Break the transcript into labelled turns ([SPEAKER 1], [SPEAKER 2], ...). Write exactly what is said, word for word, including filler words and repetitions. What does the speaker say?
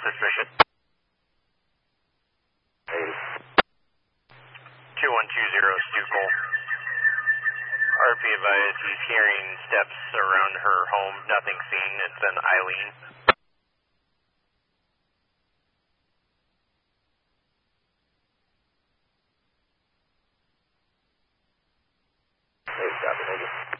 [SPEAKER 1] suspicion. two one two zero Stuckel. R P advised he's hearing steps around her home. Nothing seen. It's been Eileen.
[SPEAKER 2] Hey, copy, thank you.